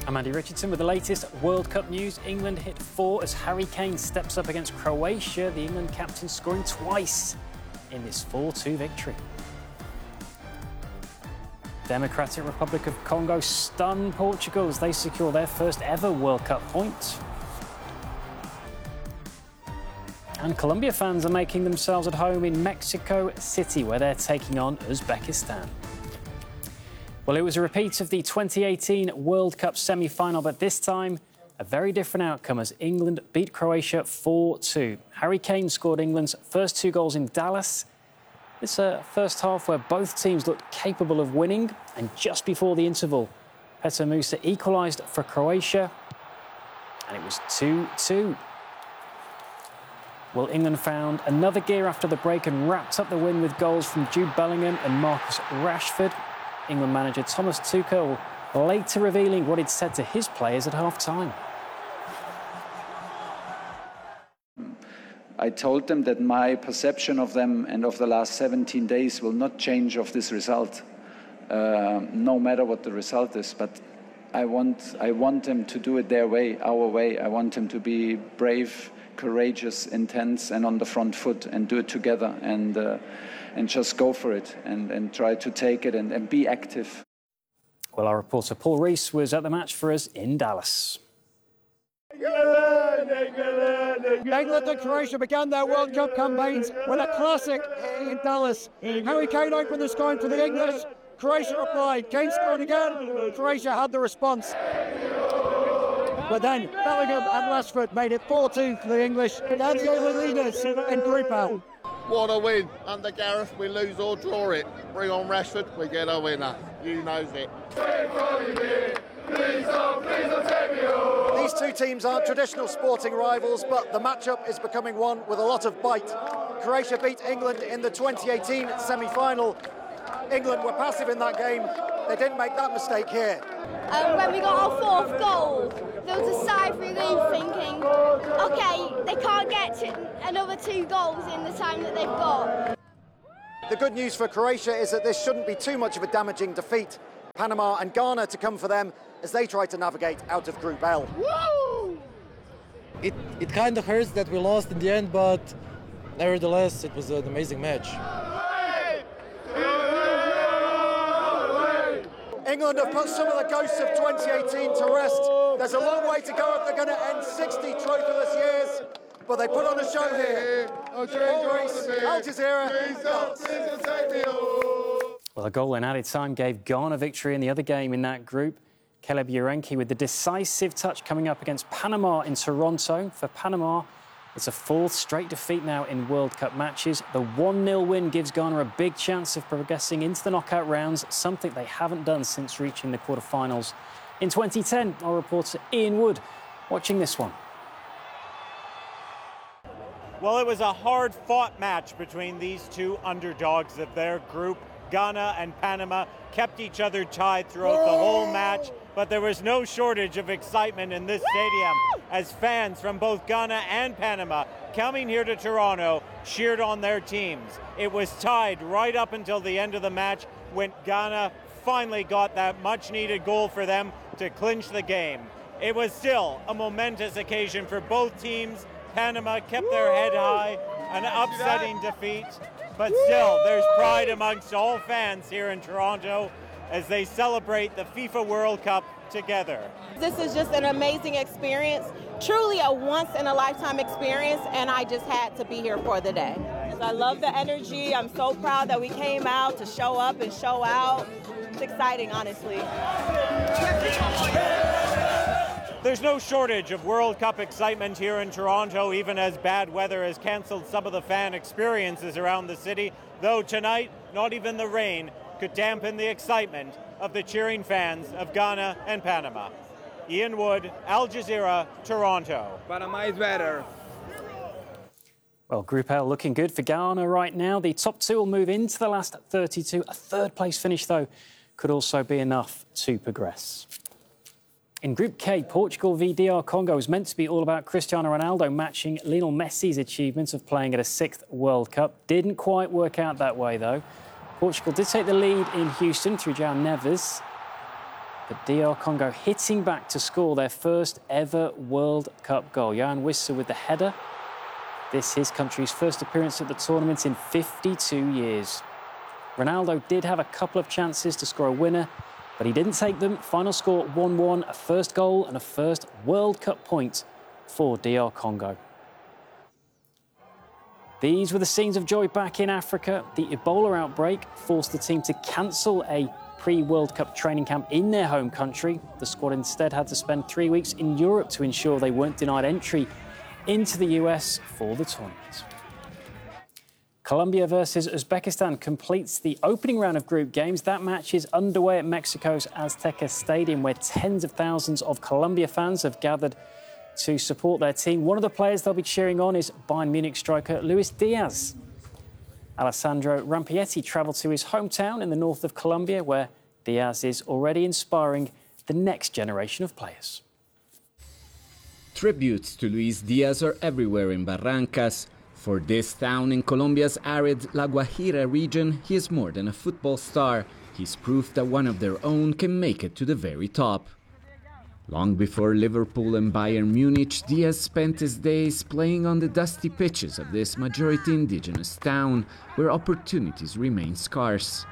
I'm Andy Richardson with the latest World Cup news. England hit 4 as Harry Kane steps up against Croatia. The England captain scoring twice in this 4-2 victory. Democratic Republic of Congo stun Portugal as they secure their first ever World Cup point. And Colombia fans are making themselves at home in Mexico City, where they're taking on Uzbekistan. Well, it was a repeat of the 2018 World Cup semi-final, but this time a very different outcome as England beat Croatia 4-2. Harry Kane scored England's first 2 goals in Dallas. It's a first half where both teams looked capable of winning, and just before the interval, Petar Musa equalised for Croatia, and it was 2-2. Well, England found another gear after the break and wrapped up the win with goals from Jude Bellingham and Marcus Rashford. England manager Thomas Tuchel later revealing what he'd said to his players at half-time. I told them that my perception of them and of the last 17 days will not change of this result, no matter what the result is. But I want them to do it their way, our way. I want them to be brave, courageous, intense, and on the front foot, and do it together, and just go for it, and try to take it and be active. Well, our reporter Paul Rees was at the match for us in Dallas. England and Croatia began their World Cup campaigns with a classic in Dallas. Harry Kane opened the scoring for the English. Croatia replied. Kane scored again. Croatia had the response. But then Bellingham and Rashford made it 4-2 for the English. And they're the leaders in Group L. What a win. Under Gareth, we lose or draw it. Bring on Rashford, we get a winner. You knows it. These two teams aren't traditional sporting rivals, but the matchup is becoming one with a lot of bite. Croatia beat England in the 2018 semi-final. England were passive in that game. They didn't make that mistake here. When we got our 4th goal, there was a sigh of relief thinking, OK, they can't get to another 2 goals in the time that they've got. The good news for Croatia is that this shouldn't be too much of a damaging defeat. Panama and Ghana to come for them as they try to navigate out of Group L. Woo! It kind of hurts that we lost in the end, but nevertheless, it was an amazing match. England have put some of the ghosts of 2018 to rest. There's a long way to go if they're going to end 60 trophyless years, but they put on a show here. Al Jazeera. Well, a goal in added time gave Ghana victory in the other game in that group. Caleb Urenki with the decisive touch coming up against Panama in Toronto. For Panama, it's a 4th straight defeat now in World Cup matches. The 1-0 win gives Ghana a big chance of progressing into the knockout rounds, something they haven't done since reaching the quarterfinals in 2010. Our reporter Ian Wood watching this one. Well, it was a hard-fought match between these two underdogs of their group. Ghana and Panama kept each other tied throughout the whole match, but there was no shortage of excitement in this stadium as fans from both Ghana and Panama coming here to Toronto cheered on their teams. It was tied right up until the end of the match when Ghana finally got that much-needed goal for them to clinch the game. It was still a momentous occasion for both teams. Panama kept their head high, an upsetting defeat. But still, there's pride amongst all fans here in Toronto as they celebrate the FIFA World Cup together. This is just an amazing experience, truly a once-in-a-lifetime experience, and I just had to be here for the day. I love the energy. I'm so proud that we came out to show up and show out. It's exciting, honestly. There's no shortage of World Cup excitement here in Toronto, even as bad weather has cancelled some of the fan experiences around the city, though tonight, not even the rain could dampen the excitement of the cheering fans of Ghana and Panama. Ian Wood, Al Jazeera, Toronto. Panama is better. Well, Group L looking good for Ghana right now. The top 2 will move into the last 32. A 3rd place finish, though, could also be enough to progress. In Group K, Portugal v DR Congo was meant to be all about Cristiano Ronaldo matching Lionel Messi's achievement of playing at a 6th World Cup. Didn't quite work out that way, though. Portugal did take the lead in Houston through João Neves. But DR Congo hitting back to score their first ever World Cup goal. Johan Wissa with the header. This is his country's first appearance at the tournament in 52 years. Ronaldo did have a couple of chances to score a winner, but he didn't take them. Final score 1-1, a first goal and a first World Cup point for DR Congo. These were the scenes of joy back in Africa. The Ebola outbreak forced the team to cancel a pre-World Cup training camp in their home country. The squad instead had to spend 3 weeks in Europe to ensure they weren't denied entry into the US for the tournament. Colombia versus Uzbekistan completes the opening round of group games. That match is underway at Mexico's Azteca Stadium, where tens of thousands of Colombia fans have gathered to support their team. One of the players they'll be cheering on is Bayern Munich striker Luis Diaz. Alessandro Rampietti travelled to his hometown in the north of Colombia, where Diaz is already inspiring the next generation of players. Tributes to Luis Diaz are everywhere in Barrancas. For this town in Colombia's arid La Guajira region, he is more than a football star. He's proof that one of their own can make it to the very top. Long before Liverpool and Bayern Munich, Diaz spent his days playing on the dusty pitches of this majority indigenous town, where opportunities remain scarce.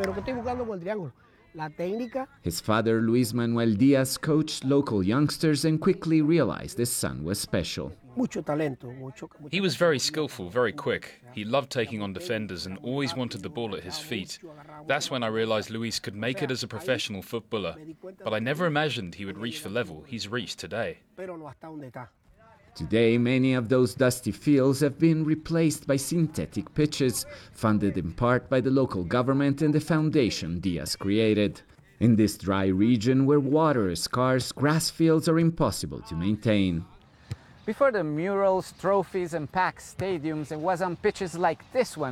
His father, Luis Manuel Diaz, coached local youngsters and quickly realized his son was special. He was very skillful, very quick. He loved taking on defenders and always wanted the ball at his feet. That's when I realized Luis could make it as a professional footballer. But I never imagined he would reach the level he's reached today. Today, many of those dusty fields have been replaced by synthetic pitches, funded in part by the local government and the foundation Diaz created. In this dry region where water is scarce, grass fields are impossible to maintain. Before the murals, trophies and packed stadiums, it was on pitches like this one